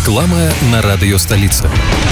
Реклама на радио «Столица».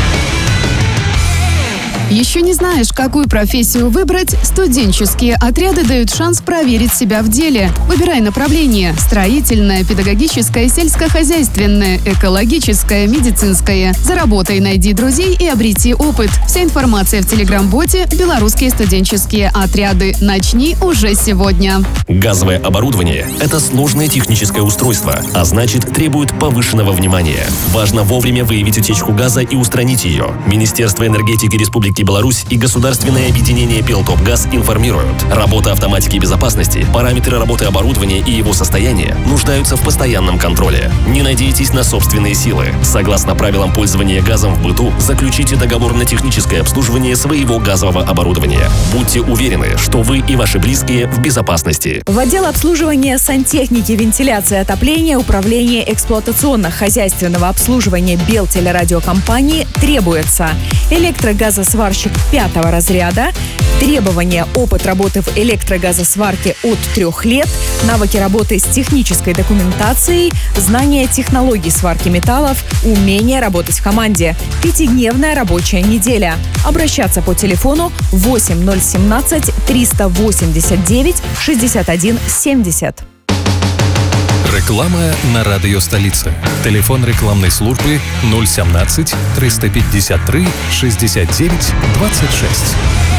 Еще не знаешь, какую профессию выбрать? Студенческие отряды дают шанс проверить себя в деле. Выбирай направление – строительное, педагогическое, сельскохозяйственное, экологическое, медицинское. Заработай, найди друзей и обрети опыт. Вся информация в телеграм-боте «Белорусские студенческие отряды». Начни уже сегодня. Газовое оборудование – это сложное техническое устройство, а значит, требует повышенного внимания. Важно вовремя выявить утечку газа и устранить ее. Министерство энергетики Республики Беларусь и государственное объединение «Белтопгаз» информируют. Работа автоматики безопасности, параметры работы оборудования и его состояние нуждаются в постоянном контроле. Не надейтесь на собственные силы. Согласно правилам пользования газом в быту, заключите договор на техническое обслуживание своего газового оборудования. Будьте уверены, что вы и ваши близкие в безопасности. В отдел обслуживания сантехники, вентиляции, отопления, управления эксплуатационно-хозяйственного обслуживания Белтелерадиокомпании требуется электрогазосварщик 5-го разряда, требования: опыт работы в электрогазосварке от 3 лет, навыки работы с технической документацией, знание технологий сварки металлов, умение работать в команде, 5-дневная рабочая неделя. Обращаться по телефону 8017 389 61 70. Реклама на радио «Столица». Телефон рекламной службы 017 353 69 26.